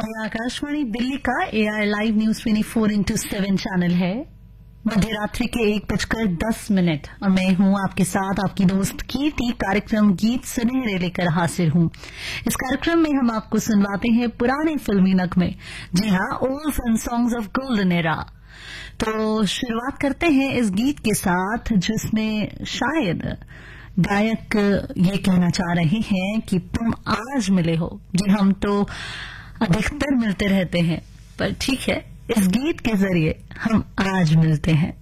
ये आकाशवाणी दिल्ली का AI live news 24/7 channel है। मध्य रात्रि के 1:10 और मैं हूं आपके साथ आपकी दोस्त कीर्ति। कार्यक्रम गीत सुनहरे लेकर हाजिर हूं। इस कार्यक्रम में हम आपको सुनवाते हैं पुराने फिल्मी नगमे, जी हां, old film songs of golden era. तो शुरुआत करते हैं इस गीत के साथ जिसमें शायद गायक ये कहना चाह रहे हैं कि तुम आज मिले हो। जी, हम तो अधिकतर मिलते रहते हैं, पर ठीक है, इस गीत के जरिए हम आज मिलते हैं।